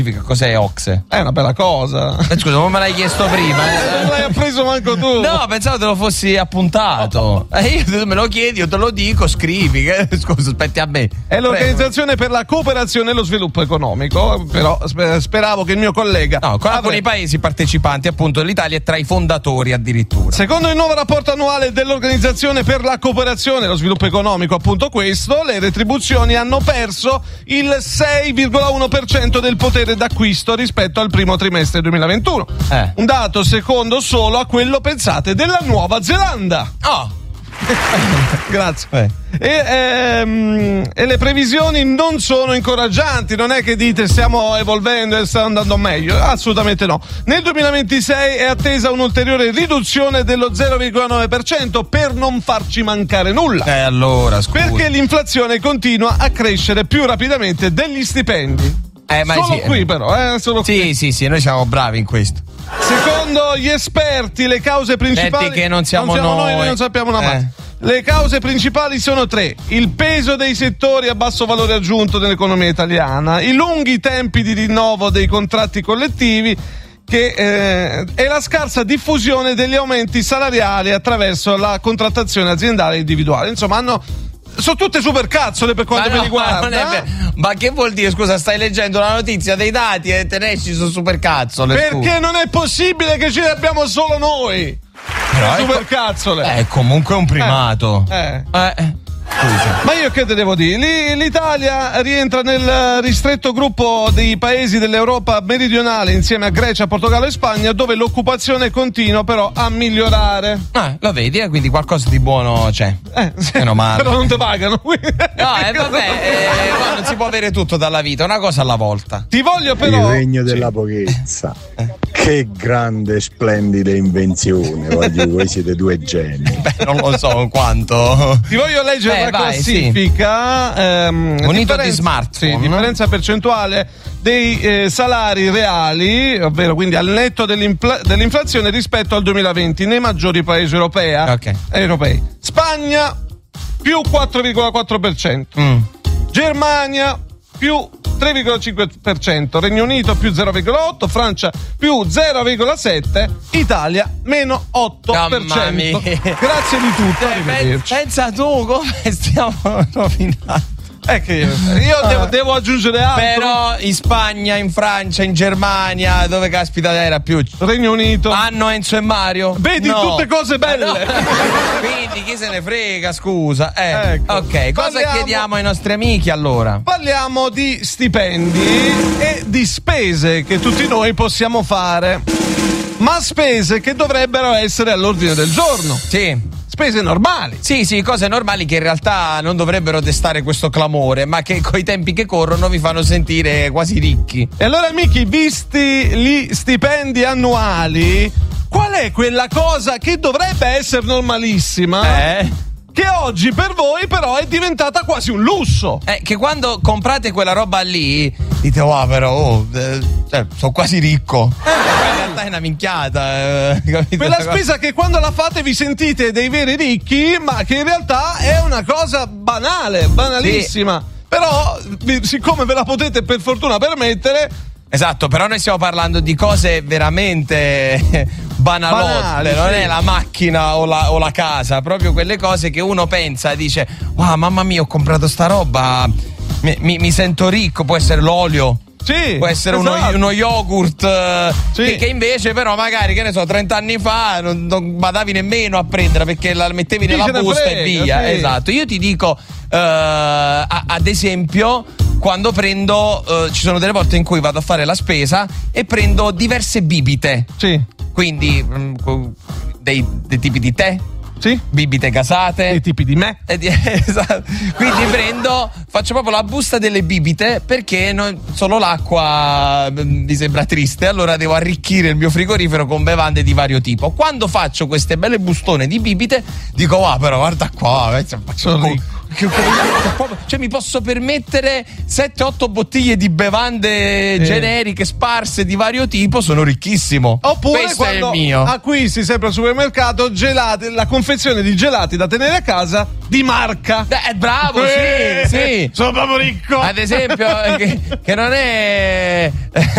Cos'è OXE? È una bella cosa. Scusa, non me l'hai chiesto prima? Non l'hai appreso manco tu. No, pensavo te lo fossi appuntato. Io me lo chiedi, io te lo dico, scrivi. Scusa, aspetti a me. È l'Organizzazione per la Cooperazione e lo Sviluppo Economico. Però speravo che il mio collega. No, con i paesi partecipanti, appunto, l'Italia è tra i fondatori addirittura. Secondo il nuovo rapporto annuale dell'Organizzazione per la Cooperazione e lo Sviluppo Economico, appunto questo, le retribuzioni hanno perso il 6,1% del potere d'acquisto rispetto al primo trimestre 2021. Un dato secondo solo a quello, pensate, della Nuova Zelanda. Grazie. E le previsioni non sono incoraggianti, non è che dite stiamo evolvendo e sta andando meglio, assolutamente no. Nel 2026 è attesa un'ulteriore riduzione dello 0,9% per non farci mancare nulla. Allora, scusa. Perché l'inflazione continua a crescere più rapidamente degli stipendi. Solo qui però, solo qui. Sì, noi siamo bravi in questo. Secondo gli esperti le cause principali, che non siamo noi non sappiamo una mazza. Le cause principali sono 3: il peso dei settori a basso valore aggiunto nell'economia italiana, i lunghi tempi di rinnovo dei contratti collettivi e la scarsa diffusione degli aumenti salariali attraverso la contrattazione aziendale e individuale. Insomma, sono tutte supercazzole per quanto mi riguarda. Ma che vuol dire? Scusa, stai leggendo la notizia dei dati e te ne esci su supercazzole? Perché non è possibile che ce ne abbiamo solo noi. Però supercazzole. È comunque un primato. Scusa. Ma io che te devo dire? L'Italia rientra nel ristretto gruppo dei paesi dell'Europa meridionale insieme a Grecia, Portogallo e Spagna, dove l'occupazione continua però a migliorare. Lo vedi? Quindi qualcosa di buono c'è. Sì, meno male. Però non te pagano. Non si può avere tutto dalla vita, una cosa alla volta. Ti voglio però. Il regno della pochezza. Che grande, splendida invenzione. Voi siete due geni. Non lo so quanto. Ti voglio leggere la classifica. Unito di smartphone. Differenza percentuale dei salari reali, ovvero quindi al netto dell'inflazione rispetto al 2020 nei maggiori paesi europei. Spagna più 4,4%. Germania più 3,5%, Regno Unito più 0,8%, Francia più 0,7%, Italia meno 8%. Grazie di tutto. Pensa tu come stiamo rovinando. È che io devo aggiungere altro. Però in Spagna, in Francia, in Germania, dove caspita era più? Regno Unito. Hanno Enzo e Mario. Vedi, tutte cose belle. Quindi chi se ne frega, scusa. Ecco. Ok, cosa chiediamo ai nostri amici allora? Parliamo di stipendi e di spese che tutti noi possiamo fare. Ma spese che dovrebbero essere all'ordine del giorno. Sì. Spese normali. Sì, cose normali che in realtà non dovrebbero destare questo clamore, ma che coi tempi che corrono vi fanno sentire quasi ricchi. E allora, amici, visti gli stipendi annuali, qual è quella cosa che dovrebbe essere normalissima? Che oggi per voi però è diventata quasi un lusso. Che quando comprate quella roba lì dite però sono quasi ricco. In realtà è una minchiata, quella spesa che quando la fate vi sentite dei veri ricchi, ma che in realtà è una cosa banale, banalissima. Sì. Però siccome ve la potete per fortuna permettere. Esatto, però noi stiamo parlando di cose veramente banalotte, non è la macchina o la casa, proprio quelle cose che uno pensa e dice wow, mamma mia, ho comprato sta roba, mi sento ricco. Può essere l'olio, può essere uno yogurt, che invece però magari, che ne so, 30 anni fa non badavi nemmeno a prendere perché la mettevi nella busta e via. Esatto, io ti dico ad esempio, quando prendo ci sono delle volte in cui vado a fare la spesa e prendo diverse bibite. Quindi dei tipi di tè. Bibite gasate. Dei tipi di me. Esatto. Quindi faccio proprio la busta delle bibite perché solo l'acqua mi sembra triste, allora devo arricchire il mio frigorifero con bevande di vario tipo. Quando faccio queste belle bustone di bibite dico però guarda qua, sono ricco. Cioè mi posso permettere 7-8 bottiglie di bevande generiche sparse di vario tipo, sono ricchissimo. Oppure questo quando è il mio. Acquisti sempre al supermercato gelati, la confezione di gelati da tenere a casa di marca. Bravo, sì. Sono proprio ricco. Ad esempio che non è